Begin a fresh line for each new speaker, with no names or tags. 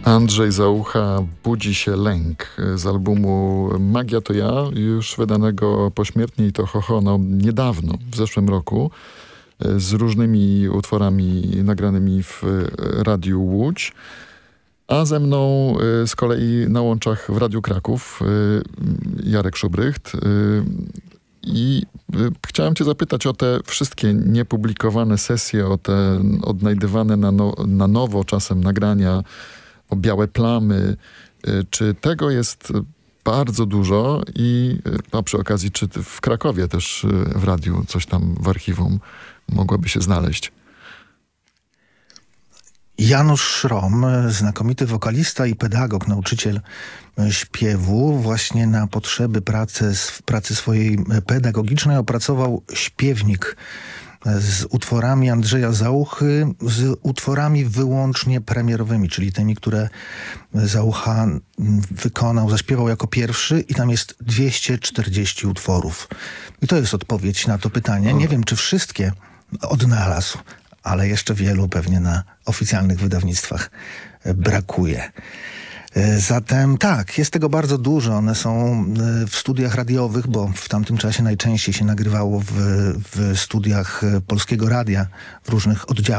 Andrzej Zaucha, Budzi się lęk z albumu Magia to ja, już wydanego pośmiertnie i to niedawno, w zeszłym roku, z różnymi utworami nagranymi w Radiu Łódź. A ze mną z kolei na łączach w Radiu Kraków Jarek Szubrycht. I chciałem cię zapytać o te wszystkie niepublikowane sesje, o te odnajdywane na nowo czasem nagrania, o białe plamy. Czy tego jest bardzo dużo a przy okazji, czy w Krakowie też w radiu coś tam w archiwum mogłoby się znaleźć?
Janusz Szrom, znakomity wokalista i pedagog, nauczyciel śpiewu, właśnie na potrzeby pracy swojej pedagogicznej opracował śpiewnik z utworami Andrzeja Zauchy, z utworami wyłącznie premierowymi, czyli tymi, które Zaucha zaśpiewał jako pierwszy, i tam jest 240 utworów. I to jest odpowiedź na to pytanie. Nie wiem, czy wszystkie odnalazł, ale jeszcze wielu pewnie na oficjalnych wydawnictwach brakuje. Zatem tak, jest tego bardzo dużo. One są w studiach radiowych, bo w tamtym czasie najczęściej się nagrywało w studiach Polskiego Radia w różnych oddziałach.